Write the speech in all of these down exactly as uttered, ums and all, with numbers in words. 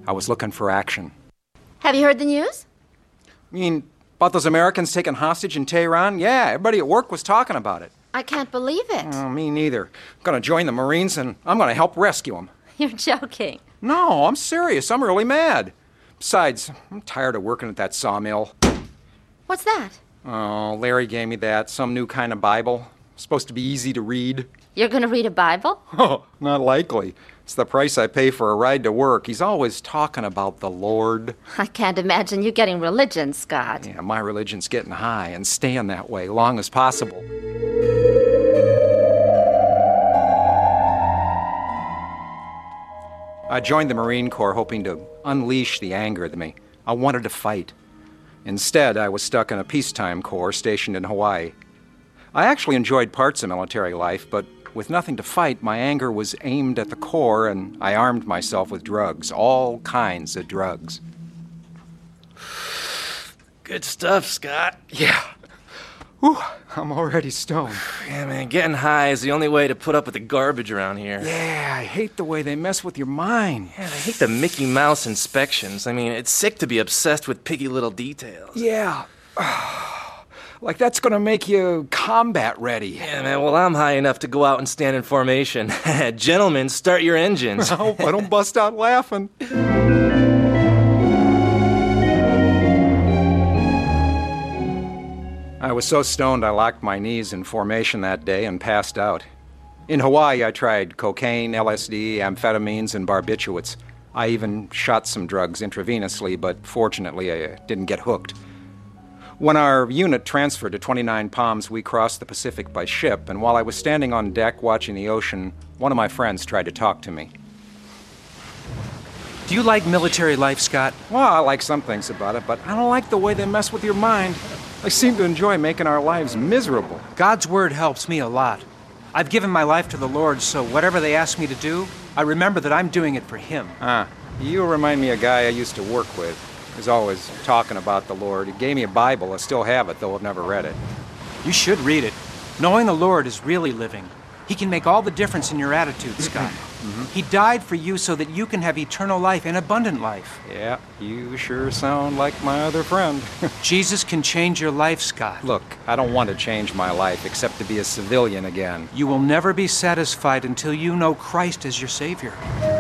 I was looking for action. Have you heard the news? You mean about those Americans taken hostage in Tehran? Yeah, everybody at work was talking about it. I can't believe it. Oh, me neither. I'm going to join the Marines and I'm going to help rescue them. You're joking. No, I'm serious. I'm really mad. Besides, I'm tired of working at that sawmill. What's that? Oh, Larry gave me that. Some new kind of Bible. Supposed to be easy to read. You're going to read a Bible? Oh, not likely. It's the price I pay for a ride to work. He's always talking about the Lord. I can't imagine you getting religion, Scott. Yeah, my religion's getting high and staying that way long as possible. I joined the Marine Corps hoping to unleash the anger in me. I wanted to fight. Instead, I was stuck in a peacetime corps stationed in Hawaii. I actually enjoyed parts of military life, but with nothing to fight, my anger was aimed at the Corps, and I armed myself with drugs, all kinds of drugs. Good stuff, Scott. Yeah. Whew, I'm already stoned. Yeah, man, getting high is the only way to put up with the garbage around here. Yeah, I hate the way they mess with your mind. Yeah, I hate the Mickey Mouse inspections. I mean, it's sick to be obsessed with piggy little details. Yeah. Like that's gonna make you combat ready. Yeah, man, well, I'm high enough to go out and stand in formation. Gentlemen, start your engines. I hope I don't bust out laughing. I was so stoned I locked my knees in formation that day and passed out. In Hawaii, I tried cocaine, L S D, amphetamines, and barbiturates. I even shot some drugs intravenously, but fortunately I didn't get hooked. When our unit transferred to twenty-nine Palms, we crossed the Pacific by ship, and while I was standing on deck watching the ocean, one of my friends tried to talk to me. Do you like military life, Scott? Well, I like some things about it, but I don't like the way they mess with your mind. They seem to enjoy making our lives miserable. God's word helps me a lot. I've given my life to the Lord, so whatever they ask me to do, I remember that I'm doing it for Him. Ah, you remind me of a guy I used to work with. He was always talking about the Lord. He gave me a Bible. I still have it, though I've never read it. You should read it. Knowing the Lord is really living. He can make all the difference in your attitude, Scott. Mm-hmm. He died for you so that you can have eternal life and abundant life. Yeah, you sure sound like my other friend. Jesus can change your life, Scott. Look, I don't want to change my life except to be a civilian again. You will never be satisfied until you know Christ as your Savior.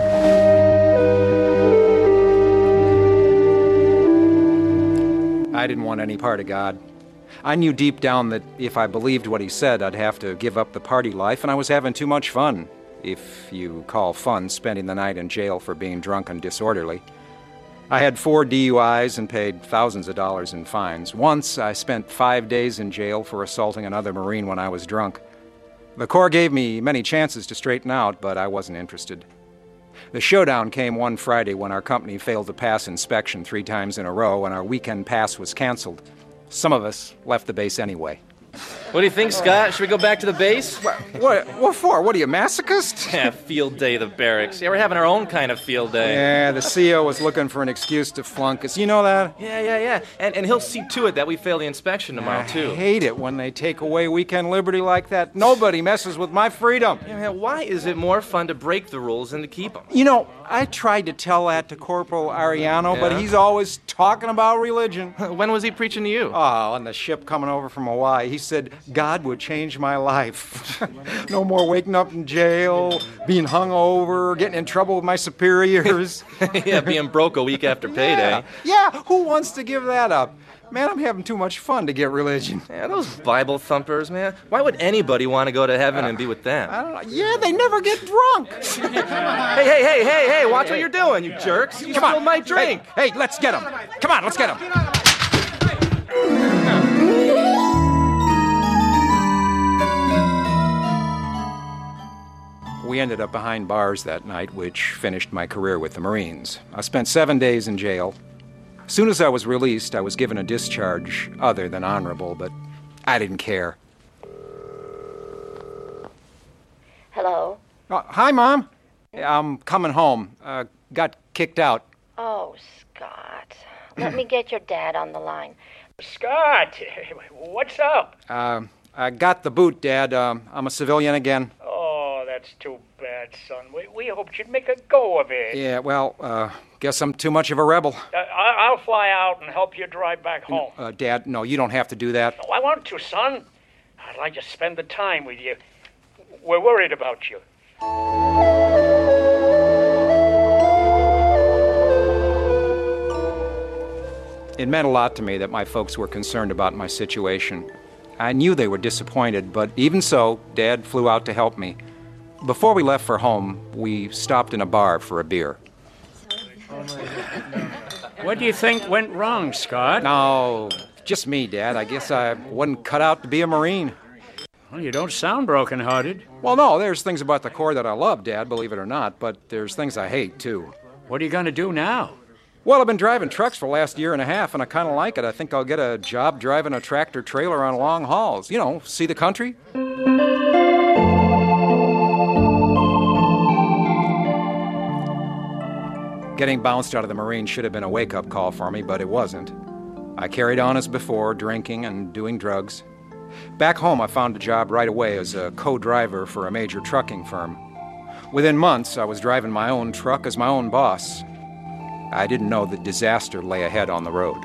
I didn't want any part of God. I knew deep down that if I believed what he said, I'd have to give up the party life, and I was having too much fun. If you call fun spending the night in jail for being drunk and disorderly. I had four D U Is and paid thousands of dollars in fines. Once, I spent five days in jail for assaulting another Marine when I was drunk. The Corps gave me many chances to straighten out, but I wasn't interested. The showdown came one Friday when our company failed to pass inspection three times in a row and our weekend pass was canceled. Some of us left the base anyway. What do you think, Scott? Should we go back to the base? What, what, what for? What are you, masochist? Yeah, field day of the barracks. Yeah, we're having our own kind of field day. Yeah, the C O was looking for an excuse to flunk us. You know that? Yeah, yeah, yeah. And and he'll see to it that we fail the inspection tomorrow, I too. I hate it when they take away weekend liberty like that. Nobody messes with my freedom. Yeah, man, why is it more fun to break the rules than to keep them? You know, I tried to tell that to Corporal Ariano, Yeah? but he's always talking about religion. When was he preaching to you? Oh, on the ship coming over from Hawaii. He said, God would change my life. No more waking up in jail, being hung over, getting in trouble with my superiors. Yeah, being broke a week after payday. Yeah. yeah, who wants to give that up? Man, I'm having too much fun to get religion. Yeah, those Bible thumpers, man. Why would anybody want to go to heaven and be with them? I don't know. Yeah, they never get drunk. Hey, hey, hey, hey, hey, watch what you're doing, you jerks. You Come on. spilled my drink. Hey, hey, let's get him. Come on, let's get him. We ended up behind bars that night, which finished my career with the Marines. I spent seven days in jail. As soon as I was released, I was given a discharge other than honorable, but I didn't care. Hello? Uh, hi, Mom. I'm coming home. Uh, got kicked out. Oh, Scott. Let me get your dad on the line. Scott, what's up? Uh, I got the boot, Dad. Um, I'm a civilian again. Oh, that's too bad. Dad, son. We, we hoped you'd make a go of it. Yeah, well, uh, guess I'm too much of a rebel. Uh, I, I'll fly out and help you drive back home. Uh, Dad, no, you don't have to do that. No, I want to, son. I'd like to spend the time with you. We're worried about you. It meant a lot to me that my folks were concerned about my situation. I knew they were disappointed, but even so, Dad flew out to help me. Before we left for home, we stopped in a bar for a beer. What do you think went wrong, Scott? No, just me, Dad. I guess I wasn't cut out to be a Marine. Well, you don't sound broken-hearted. Well, no, there's things about the Corps that I love, Dad, believe it or not, but there's things I hate, too. What are you going to do now? Well, I've been driving trucks for the last year and a half, and I kind of like it. I think I'll get a job driving a tractor-trailer on long hauls. You know, see the country. Getting bounced out of the Marines should have been a wake-up call for me, but it wasn't. I carried on as before, drinking and doing drugs. Back home, I found a job right away as a co-driver for a major trucking firm. Within months, I was driving my own truck as my own boss. I didn't know that disaster lay ahead on the road.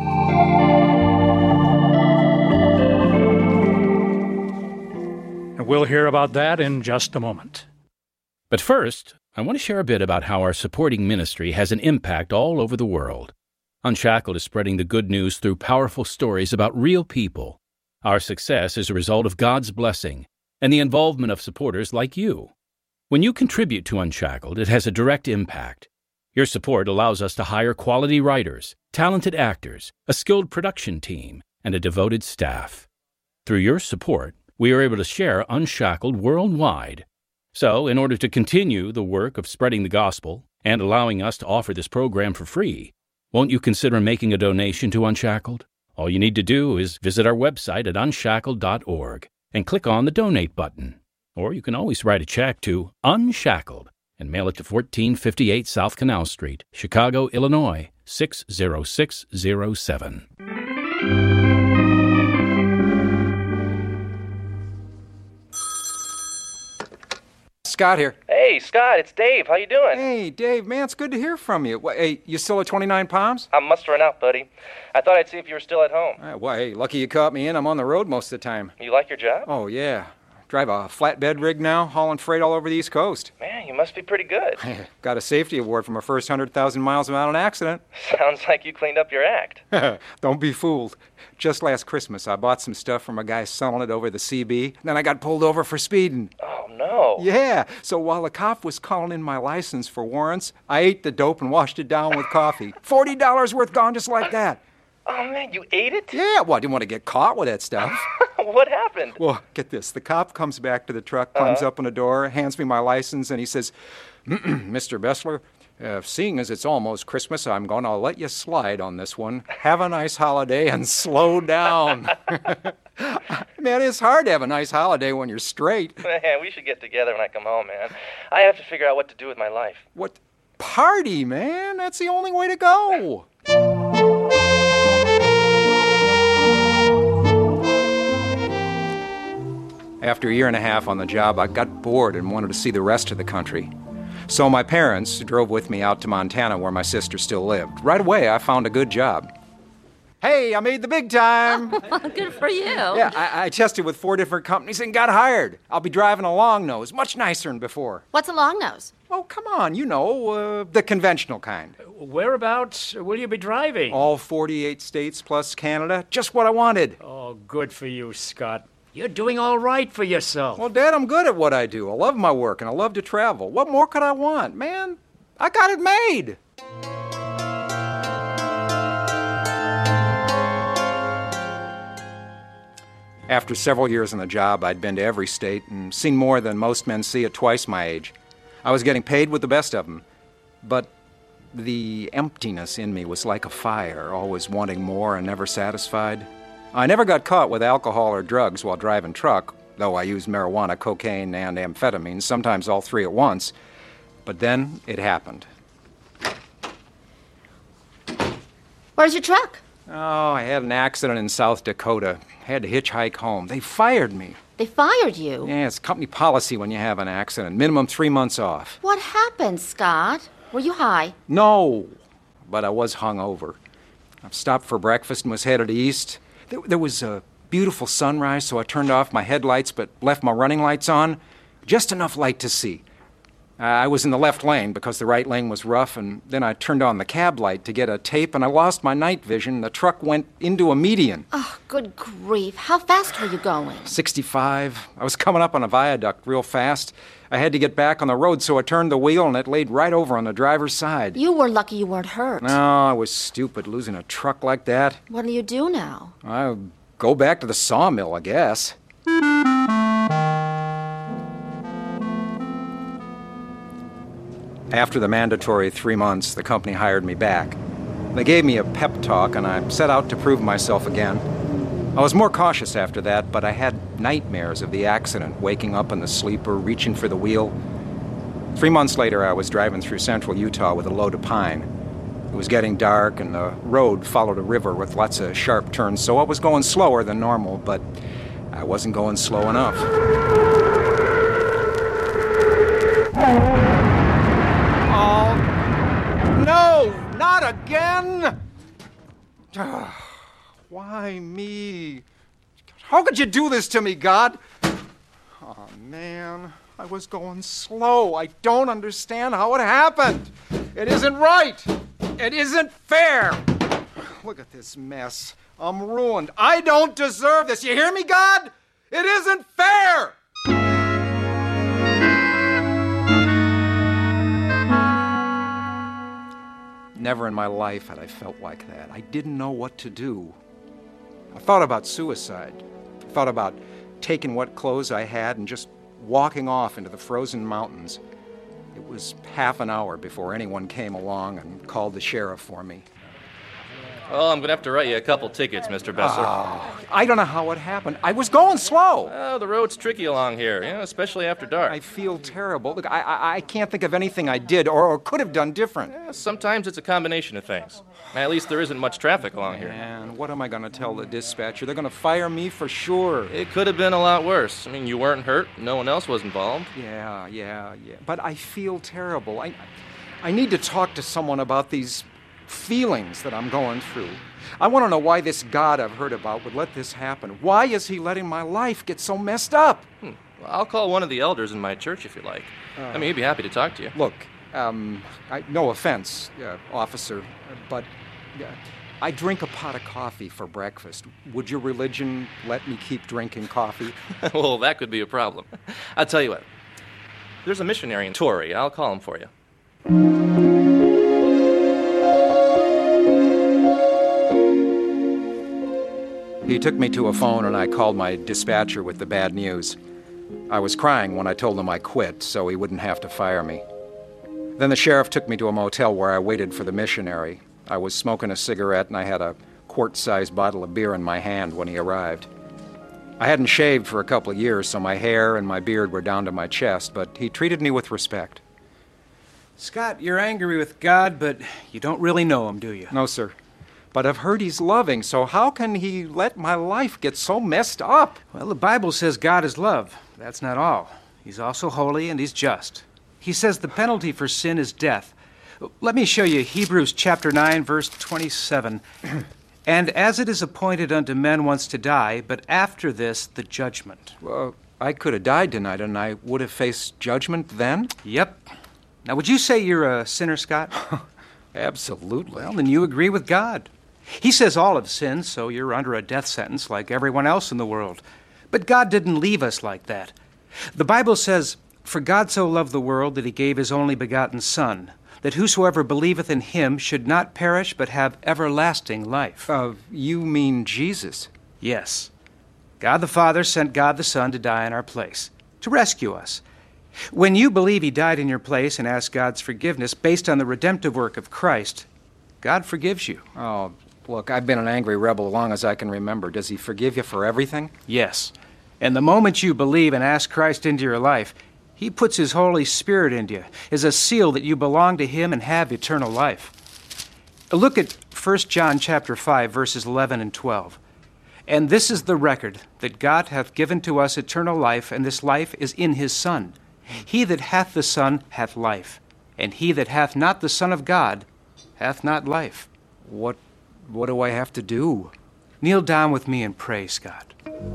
And we'll hear about that in just a moment. But first, I want to share a bit about how our supporting ministry has an impact all over the world. Unshackled is spreading the good news through powerful stories about real people. Our success is a result of God's blessing and the involvement of supporters like you. When you contribute to Unshackled, it has a direct impact. Your support allows us to hire quality writers, talented actors, a skilled production team, and a devoted staff. Through your support, we are able to share Unshackled worldwide. So, in order to continue the work of spreading the gospel and allowing us to offer this program for free, won't you consider making a donation to Unshackled? All you need to do is visit our website at unshackled dot org and click on the Donate button. Or you can always write a check to Unshackled and mail it to fourteen fifty-eight South Canal Street, Chicago, Illinois, six zero six zero seven. Scott here. Hey, Scott, it's Dave. How you doing? Hey, Dave, man, it's good to hear from you. Wha- Hey, you still at twenty-nine Palms? I'm mustering out, buddy. I thought I'd see if you were still at home. Uh, well, hey, lucky you caught me in. I'm on the road most of the time. You like your job? Oh, yeah. Drive a flatbed rig now, hauling freight all over the East Coast. Man, you must be pretty good. Got a safety award for my first one hundred thousand miles without an accident. Sounds like you cleaned up your act. Don't be fooled. Just last Christmas, I bought some stuff from a guy selling it over the C B, then I got pulled over for speeding. Oh, no. Yeah, so while the cop was calling in my license for warrants, I ate the dope and washed it down with coffee. forty dollars worth gone just like that. Oh, man, you ate it? Yeah, well, I didn't want to get caught with that stuff. What happened? Well, get this. The cop comes back to the truck, climbs Uh-huh. up on the door, hands me my license, and he says, Mister Bessler, uh, seeing as it's almost Christmas, I'm going to let you slide on this one. Have a nice holiday and slow down. Man, it's hard to have a nice holiday when you're straight. Man, we should get together when I come home, man. I have to figure out what to do with my life. What? Party, man. That's the only way to go. After a year and a half on the job, I got bored and wanted to see the rest of the country. So my parents drove with me out to Montana where my sister still lived. Right away, I found a good job. Hey, I made the big time. Good for you. Yeah, I, I tested with four different companies and got hired. I'll be driving a long nose, much nicer than before. What's a long nose? Oh, come on, you know, uh, the conventional kind. Whereabouts will you be driving? All forty-eight states plus Canada, just what I wanted. Oh, good for you, Scott. You're doing all right for yourself. Well, Dad, I'm good at what I do. I love my work and I love to travel. What more could I want? Man, I got it made. After several years on the job, I'd been to every state and seen more than most men see at twice my age. I was getting paid with the best of them, but the emptiness in me was like a fire, always wanting more and never satisfied. I never got caught with alcohol or drugs while driving truck, though I used marijuana, cocaine, and amphetamines, sometimes all three at once. But then it happened. Where's your truck? Oh, I had an accident in South Dakota. Had to hitchhike home. They fired me. They fired you. Yeah, it's company policy when you have an accident. Minimum three months off. What happened, Scott? Were you high? No, but I was hungover. I stopped for breakfast and was headed east. There, there was a beautiful sunrise, so I turned off my headlights but left my running lights on. Just enough light to see. Uh, I was in the left lane because the right lane was rough, and then I turned on the cab light to get a tape, and I lost my night vision. The truck went into a median. Oh, good grief. How fast were you going? sixty-five. I was coming up on a viaduct real fast. I had to get back on the road, so I turned the wheel, and it laid right over on the driver's side. You were lucky you weren't hurt. No, I was stupid losing a truck like that. What do you do now? I'll go back to the sawmill, I guess. After the mandatory three months, the company hired me back. They gave me a pep talk, and I set out to prove myself again. I was more cautious after that, but I had nightmares of the accident, waking up in the sleeper, reaching for the wheel. Three months later, I was driving through central Utah with a load of pine. It was getting dark, and the road followed a river with lots of sharp turns, so I was going slower than normal, but I wasn't going slow enough. No, not again! Why me? How could you do this to me, God? Oh, man, I was going slow. I don't understand how it happened. It isn't right. It isn't fair. Look at this mess. I'm ruined. I don't deserve this. You hear me, God? It isn't fair! Never in my life had I felt like that. I didn't know what to do. I thought about suicide. I thought about taking what clothes I had and just walking off into the frozen mountains. It was half an hour before anyone came along and called the sheriff for me. Well, I'm going to have to write you a couple tickets, Mister Besser. Oh, I don't know how it happened. I was going slow. Oh, the road's tricky along here, you know, especially after dark. I feel terrible. Look, I, I, I can't think of anything I did or, or could have done different. Yeah, sometimes it's a combination of things. At least there isn't much traffic along here. And what am I going to tell the dispatcher? They're going to fire me for sure. It could have been a lot worse. I mean, you weren't hurt. No one else was involved. Yeah, yeah, yeah. But I feel terrible. I, I need to talk to someone about these feelings that I'm going through. I want to know why this God I've heard about would let this happen. Why is he letting my life get so messed up? Hmm. Well, I'll call one of the elders in my church if you like. Uh, I mean, he'd be happy to talk to you. Look, um, I, no offense, uh, officer, but uh, I drink a pot of coffee for breakfast. Would your religion let me keep drinking coffee? Well, that could be a problem. I'll tell you what. There's a missionary in Torrey. I'll call him for you. He took me to a phone, and I called my dispatcher with the bad news. I was crying when I told him I quit, so he wouldn't have to fire me. Then the sheriff took me to a motel where I waited for the missionary. I was smoking a cigarette, and I had a quart-sized bottle of beer in my hand when he arrived. I hadn't shaved for a couple of years, so my hair and my beard were down to my chest, but he treated me with respect. Scott, you're angry with God, but you don't really know him, do you? No, sir. But I've heard he's loving, so how can he let my life get so messed up? Well, the Bible says God is love. That's not all. He's also holy and he's just. He says the penalty for sin is death. Let me show you Hebrews chapter nine, verse twenty-seven. And as it is appointed unto men once to die, but after this, the judgment. Well, I could have died tonight, and I would have faced judgment then? Yep. Now, would you say you're a sinner, Scott? Absolutely. Well, then you agree with God. He says all have sinned, so you're under a death sentence like everyone else in the world. But God didn't leave us like that. The Bible says, "For God so loved the world that he gave his only begotten Son, that whosoever believeth in him should not perish but have everlasting life." Uh, you mean Jesus? Yes. God the Father sent God the Son to die in our place, to rescue us. When you believe he died in your place and ask God's forgiveness based on the redemptive work of Christ, God forgives you. Oh, look, I've been an angry rebel as long as I can remember. Does he forgive you for everything? Yes. And the moment you believe and ask Christ into your life, he puts his Holy Spirit into you as a seal that you belong to him and have eternal life. Look at First John chapter five, verses eleven and twelve. And this is the record, that God hath given to us eternal life, and this life is in his Son. He that hath the Son hath life, and he that hath not the Son of God hath not life. What, what do I have to do? Kneel down with me and pray, Scott.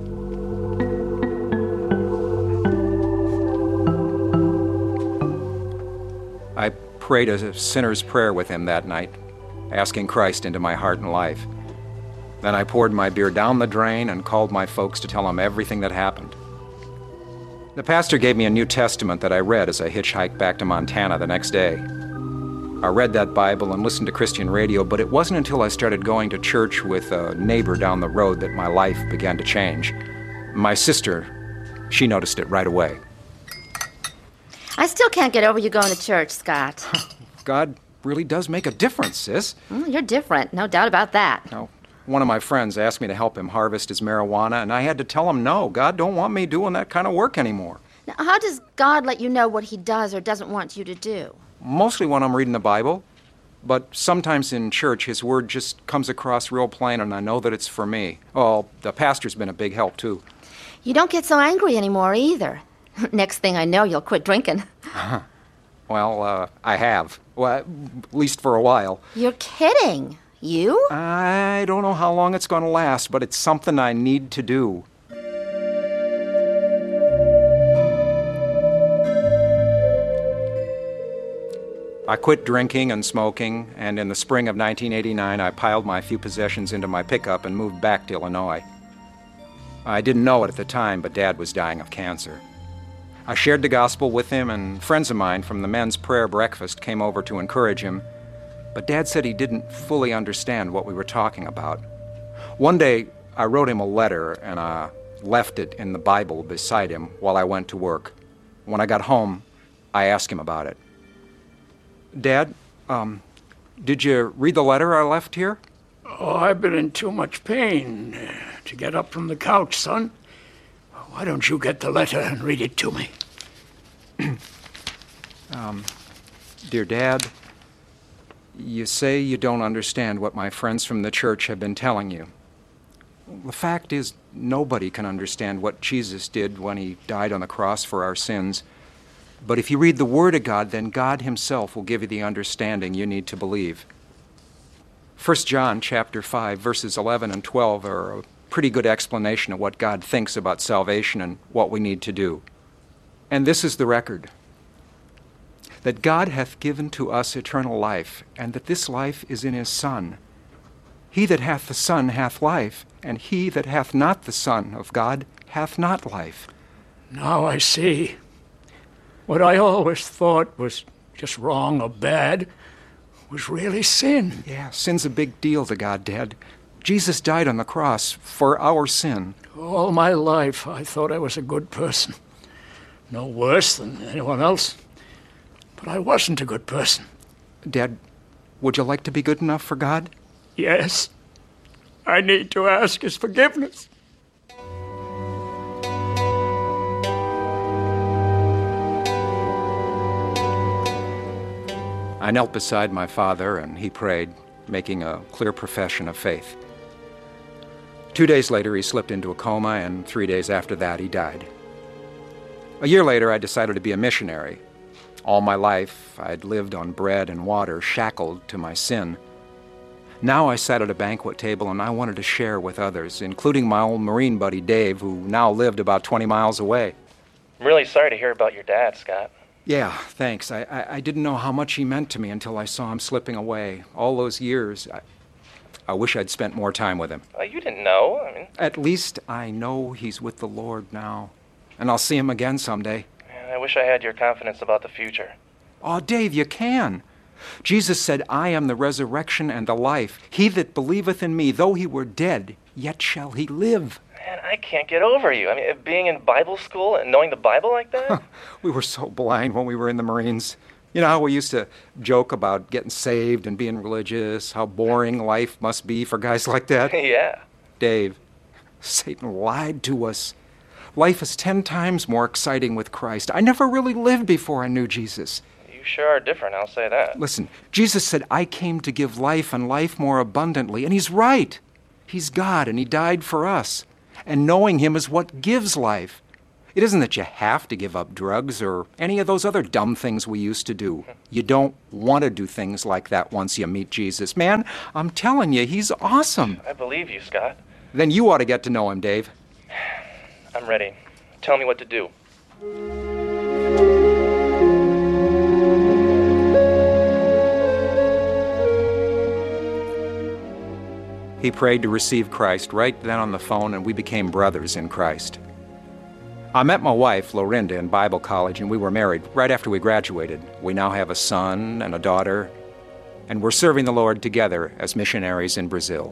I prayed a sinner's prayer with him that night, asking Christ into my heart and life. Then I poured my beer down the drain and called my folks to tell them everything that happened. The pastor gave me a New Testament that I read as I hitchhiked back to Montana the next day. I read that Bible and listened to Christian radio, but it wasn't until I started going to church with a neighbor down the road that my life began to change. My sister, she noticed it right away. I still can't get over you going to church, Scott. God really does make a difference, sis. Mm, you're different, no doubt about that. Now, one of my friends asked me to help him harvest his marijuana, and I had to tell him no. God don't want me doing that kind of work anymore. Now, how does God let you know what he does or doesn't want you to do? Mostly when I'm reading the Bible, but sometimes in church his word just comes across real plain and I know that it's for me. Oh, the pastor's been a big help, too. You don't get so angry anymore, either. Next thing I know, you'll quit drinking. Uh-huh. Well, uh, I have. Well, at least for a while. You're kidding. You? I don't know how long it's going to last, but it's something I need to do. I quit drinking and smoking, and in the spring of nineteen eighty-nine, I piled my few possessions into my pickup and moved back to Illinois. I didn't know it at the time, but Dad was dying of cancer. I shared the gospel with him, and friends of mine from the men's prayer breakfast came over to encourage him, but Dad said he didn't fully understand what we were talking about. One day, I wrote him a letter, and I left it in the Bible beside him while I went to work. When I got home, I asked him about it. Dad, um, did you read the letter I left here? Oh, I've been in too much pain uh, to get up from the couch, son. Why don't you get the letter and read it to me? um, dear Dad, you say you don't understand what my friends from the church have been telling you. The fact is, nobody can understand what Jesus did when he died on the cross for our sins. But if you read the Word of God, then God himself will give you the understanding you need to believe. First John chapter five, verses eleven and twelve are a pretty good explanation of what God thinks about salvation and what we need to do. And this is the record, that God hath given to us eternal life, and that this life is in his Son. He that hath the Son hath life, and he that hath not the Son of God hath not life. Now I see. What I always thought was just wrong or bad was really sin. Yeah, sin's a big deal to God, Dad. Jesus died on the cross for our sin. All my life I thought I was a good person. No worse than anyone else. But I wasn't a good person. Dad, would you like to be good enough for God? Yes. I need to ask his forgiveness. I knelt beside my father, and he prayed, making a clear profession of faith. Two days later, he slipped into a coma, and three days after that, he died. A year later, I decided to be a missionary. All my life, I'd lived on bread and water, shackled to my sin. Now I sat at a banquet table, and I wanted to share with others, including my old Marine buddy Dave, who now lived about twenty miles away. I'm really sorry to hear about your dad, Scott. Yeah, thanks. I, I, I didn't know how much he meant to me until I saw him slipping away. All those years, I, I wish I'd spent more time with him. Uh, you didn't know. I mean, At least I know he's with the Lord now, and I'll see him again someday. man, I wish I had your confidence about the future. Oh, Dave, you can. Jesus said, I am the resurrection and the life. He that believeth in me, though he were dead, yet shall he live. Man, I can't get over you. I mean, being in Bible school and knowing the Bible like that? We were so blind when we were in the Marines. You know how we used to joke about getting saved and being religious, how boring life must be for guys like that? Yeah. Dave, Satan lied to us. Life is ten times more exciting with Christ. I never really lived before I knew Jesus. You sure are different, I'll say that. Listen, Jesus said, I came to give life and life more abundantly, and he's right. He's God, and He died for us. And knowing Him is what gives life. It isn't that you have to give up drugs or any of those other dumb things we used to do. You don't want to do things like that once you meet Jesus. Man, I'm telling you, He's awesome. I believe you, Scott. Then you ought to get to know Him, Dave. I'm ready. Tell me what to do. He prayed to receive Christ right then on the phone, and we became brothers in Christ. I met my wife, Lorinda, in Bible college, and we were married right after we graduated. We now have a son and a daughter, and we're serving the Lord together as missionaries in Brazil.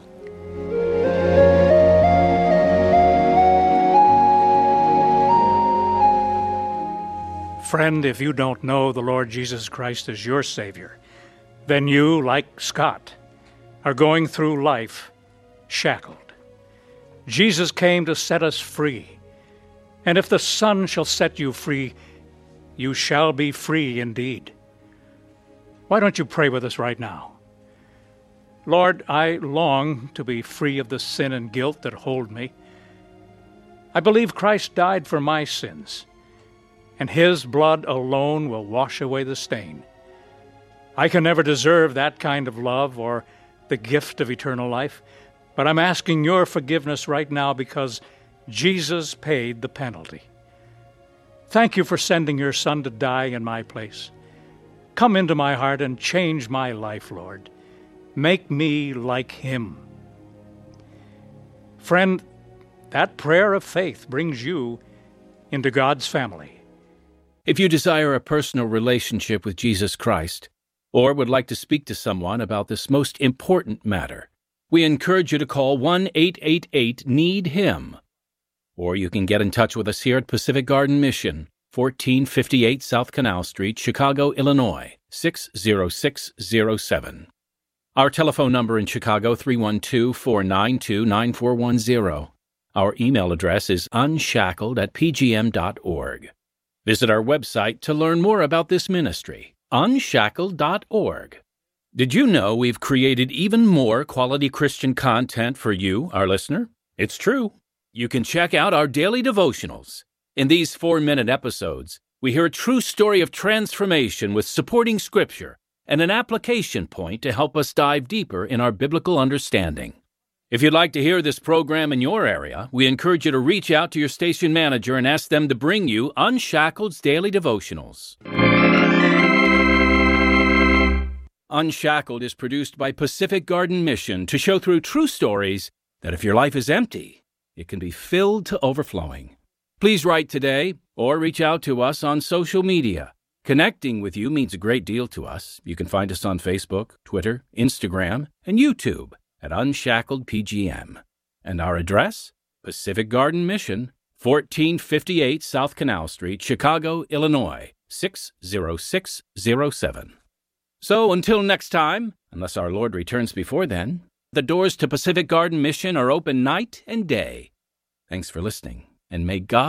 Friend, if you don't know the Lord Jesus Christ as your Savior, then you, like Scott, are going through life shackled. Jesus came to set us free, and if the Son shall set you free, you shall be free indeed. Why don't you pray with us right now? Lord, I long to be free of the sin and guilt that hold me. I believe Christ died for my sins, and His blood alone will wash away the stain. I can never deserve that kind of love or the gift of eternal life, but I'm asking your forgiveness right now because Jesus paid the penalty. Thank you for sending your Son to die in my place. Come into my heart and change my life, Lord. Make me like Him. Friend, that prayer of faith brings you into God's family. If you desire a personal relationship with Jesus Christ, or would like to speak to someone about this most important matter, we encourage you to call one eight eight eight need him. Or you can get in touch with us here at Pacific Garden Mission, fourteen fifty-eight South Canal Street, Chicago, Illinois, six zero six zero seven. Our telephone number in Chicago, three one two, four nine two, nine four one zero. Our email address is unshackled at p g m dot org. Visit our website to learn more about this ministry, unshackled dot org. Did you know we've created even more quality Christian content for you, our listener? It's true. You can check out our daily devotionals. In these four-minute episodes, we hear a true story of transformation with supporting scripture and an application point to help us dive deeper in our biblical understanding. If you'd like to hear this program in your area, we encourage you to reach out to your station manager and ask them to bring you Unshackled's daily devotionals. Unshackled is produced by Pacific Garden Mission to show through true stories that if your life is empty, it can be filled to overflowing. Please write today or reach out to us on social media. Connecting with you means a great deal to us. You can find us on Facebook, Twitter, Instagram, and YouTube at Unshackled P G M. And our address? Pacific Garden Mission, fourteen fifty-eight South Canal Street, Chicago, Illinois, six zero six zero seven. So until next time, unless our Lord returns before then, the doors to Pacific Garden Mission are open night and day. Thanks for listening, and may God